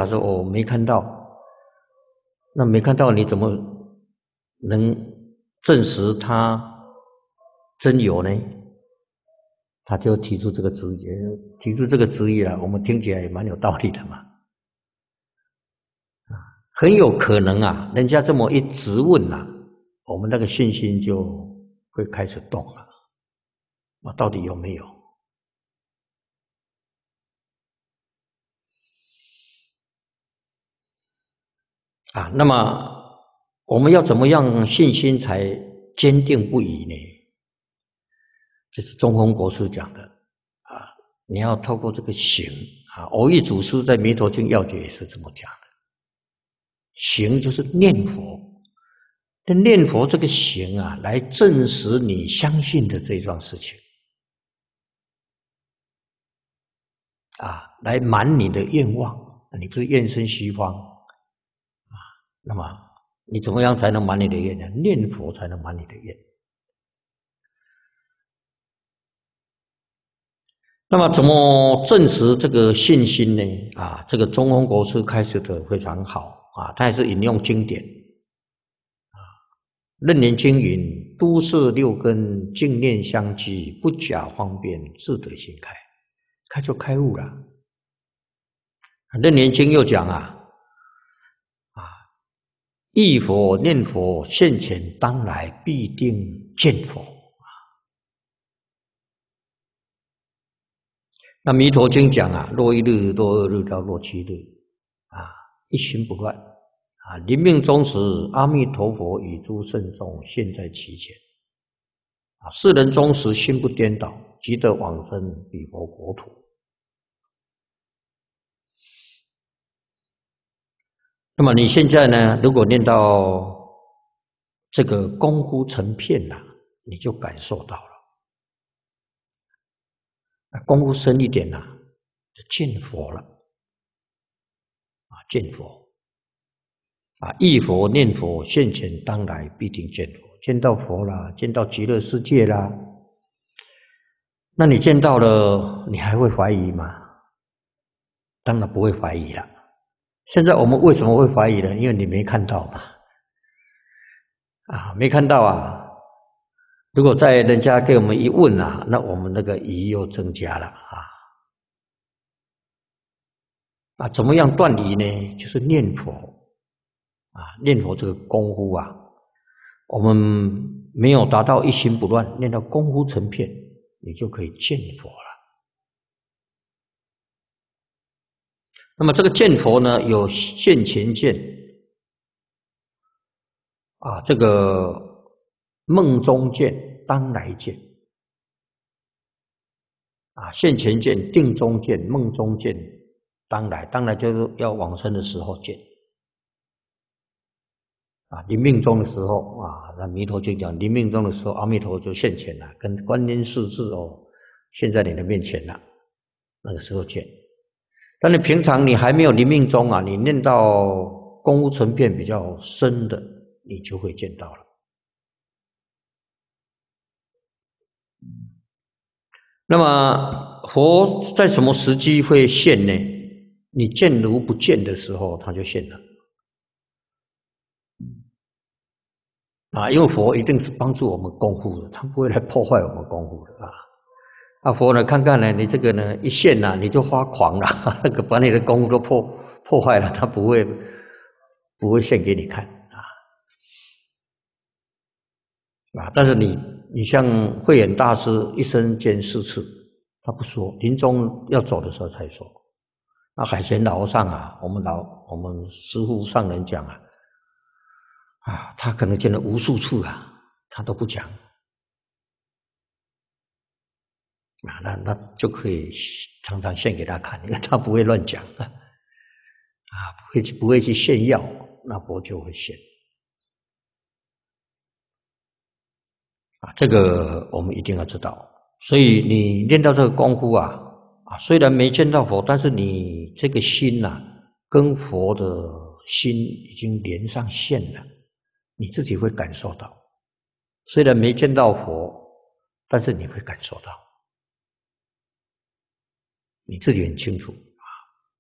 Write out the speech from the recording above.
答说：“哦，没看到。”那没看到，你怎么能证实它真有呢？他就提出这个质疑，我们听起来也蛮有道理的嘛。很有可能啊，人家这么一质问啊，我们那个信心就会开始动了。到底有没有？那么我们要怎么样信心才坚定不移呢？这是中峰国师讲的你要透过这个行蕅益祖师在《弥陀经要解》也是这么讲的。行就是念佛，那念佛这个行来证实你相信的这桩事情来满你的愿望。你不是愿生西方那么你怎么样才能满你的愿呢？念佛才能满你的愿。那么怎么证实这个信心呢？这个中峰国师开始的非常好他也是引用经典楞严经云：都摄六根，净念相继，不假方便，自得心开。开就开悟了。楞严经又讲忆佛念佛，现前当来必定见佛。那弥陀经讲若一日，若二日，到若七日一心不乱临命终时，阿弥陀佛与诸圣众现在其前世人终时心不颠倒，即得往生彼佛国土。那么你现在呢，如果念到这个功夫成片你就感受到了功夫深一点就见佛了见佛忆佛念佛，现前当来必定见佛。见到佛啦，见到极乐世界啦，那你见到了，你还会怀疑吗？当然不会怀疑了。现在我们为什么会怀疑呢？因为你没看到嘛没看到如果在人家给我们一问那我们那个疑又增加了怎么样断疑呢？就是念佛念佛这个功夫我们没有达到一心不乱，念到功夫成片，你就可以见佛了。那么这个见佛呢，有现前见这个梦中见、当来见现前见、定中见、梦中见、当来就是要往生的时候见临命终的时候那弥陀经讲，临命终的时候，阿弥陀就现前了，跟观音世智现在你的面前了，那个时候见。但你平常你还没有临命终你念到功夫成片比较深的，你就会见到了。那么佛在什么时机会现呢？你见如不见的时候，他就现了。因为佛一定是帮助我们功夫的，他不会来破坏我们功夫的佛呢，看看呢，你这个呢一现你就发狂了，那个把你的功夫都破坏了，他不会现给你看但是你像慧远大师一生见4次，他不说，临终要走的时候才说。海贤老和尚我们师父上人讲他可能见了无数次他都不讲那就可以常常现给他看，因为他不会乱讲不会去炫耀，那佛就会现这个我们一定要知道。所以你练到这个功夫虽然没见到佛，但是你这个心跟佛的心已经连上线了，你自己会感受到。虽然没见到佛，但是你会感受到，你自己很清楚。